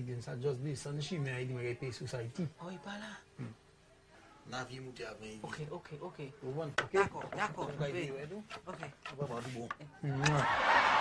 again, ça just this, and she may I pay society. Oh, il pas là. Na vie monter après. Ok. Vous voyez? D'accord. Ok. Ok. On va voir du bon.